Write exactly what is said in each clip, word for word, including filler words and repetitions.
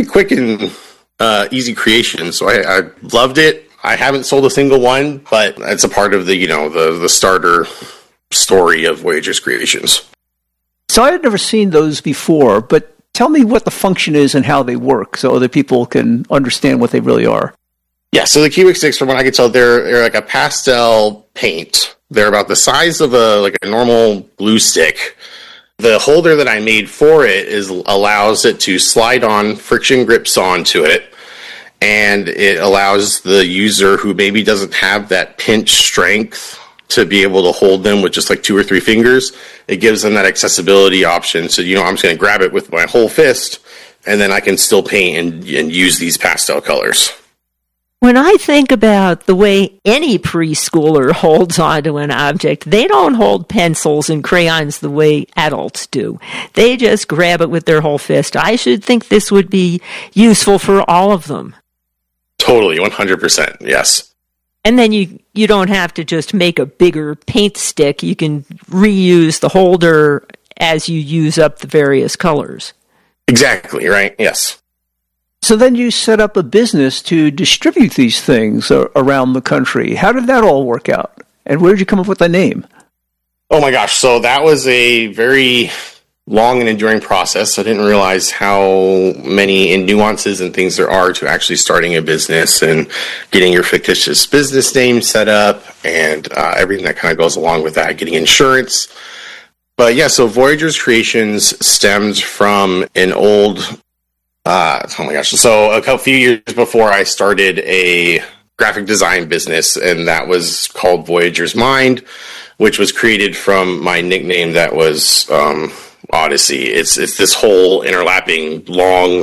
quick and uh, easy creation. So I, I loved it. I haven't sold a single one, but it's a part of the, you know, the, the starter story of Voyager's Creations. So I had never seen those before, but tell me what the function is and how they work so other people can understand what they really are. Yeah, so the Cubic sticks, from what I can tell, they're, they're like a pastel paint. They're about the size of a like a normal glue stick. The holder that I made for it is allows it to slide on, friction grips onto it, and it allows the user who maybe doesn't have that pinch strength to be able to hold them with just like two or three fingers. It gives them that accessibility option. So, you know, I'm just going to grab it with my whole fist, and then I can still paint and, and use these pastel colors. When I think about the way any preschooler holds onto an object, they don't hold pencils and crayons the way adults do. They just grab it with their whole fist. I should think this would be useful for all of them. Totally, one hundred percent, yes. And then you, you don't have to just make a bigger paint stick. You can reuse the holder as you use up the various colors. Exactly, right, yes. So then you set up a business to distribute these things around the country. How did that all work out? And where did you come up with the name? Oh my gosh, so that was a very long and enduring process. I didn't realize how many nuances and things there are to actually starting a business and getting your fictitious business name set up and uh, everything that kind of goes along with that, getting insurance. But yeah, so Voyager's Creations stemmed from an old... Uh, oh my gosh. So a couple few years before I started a graphic design business, and that was called Voyager's Mind, which was created from my nickname that was um, Odyssey. It's it's this whole interlapping long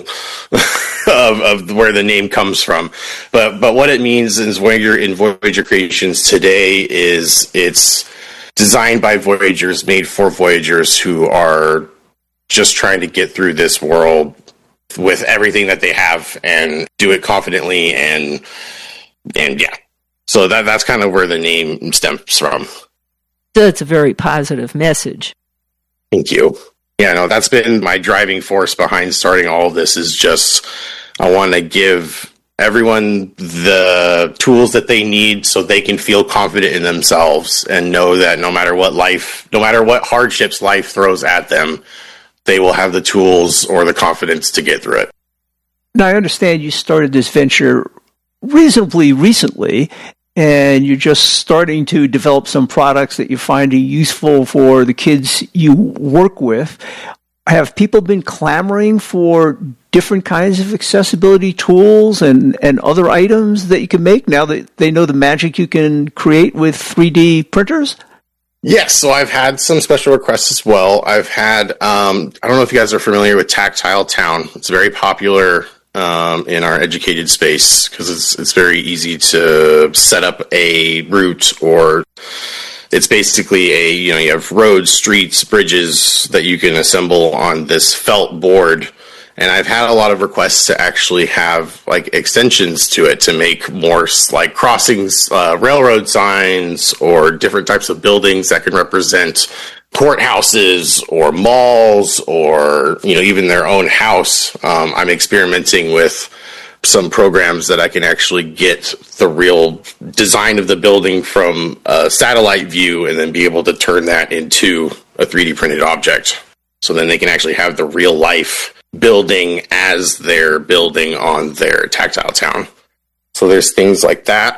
of, of where the name comes from. But but what it means is Voyager in Voyager Creations today is it's designed by Voyagers, made for Voyagers who are just trying to get through this world with everything that they have and do it confidently and and yeah. So that that's kind of where the name stems from. So it's a very positive message. Thank you. Yeah, no, that's been my driving force behind starting all of this is just I want to give everyone the tools that they need so they can feel confident in themselves and know that no matter what life, no matter what hardships life throws at them, they will have the tools or the confidence to get through it. Now, I understand you started this venture reasonably recently, and you're just starting to develop some products that you're finding useful for the kids you work with. Have people been clamoring for different kinds of accessibility tools and, and other items that you can make now that they know the magic you can create with three D printers? Yes, so I've had some special requests as well. I've had, um, I don't know if you guys are familiar with Tactile Town. It's very popular um, in our educated space because it's it's very easy to set up a route, or it's basically a, you know, you have roads, streets, bridges that you can assemble on this felt board. And I've had a lot of requests to actually have like extensions to it to make more like crossings, uh, railroad signs, or different types of buildings that can represent courthouses or malls, or, you know, even their own house. Um, I'm experimenting with some programs that I can actually get the real design of the building from a satellite view and then be able to turn that into a three D printed object. So then they can actually have the real life building as they're building on their Tactile Town. So there's things like that.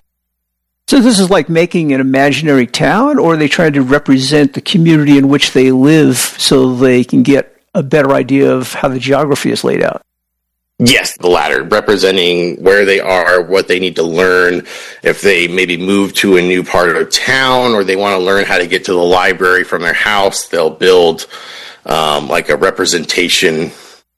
So this is like making an imaginary town, or are they trying to represent the community in which they live so they can get a better idea of how the geography is laid out? Yes, the latter, representing where they are, what they need to learn, if they maybe move to a new part of town or they want to learn how to get to the library from their house, they'll build um, like a representation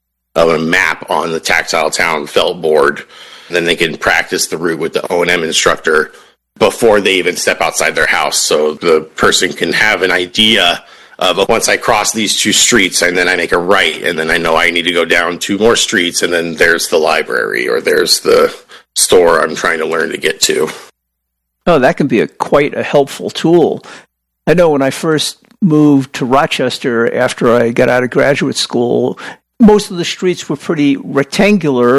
of a map on the Tactile Town felt board. Then they can practice the route with the O and M instructor before they even step outside their house. So the person can have an idea of, once I cross these two streets and then I make a right, and then I know I need to go down two more streets, and then there's the library or there's the store I'm trying to learn to get to. Oh, that can be a quite a helpful tool. I know when I first moved to Rochester after I got out of graduate school, most of the streets were pretty rectangular,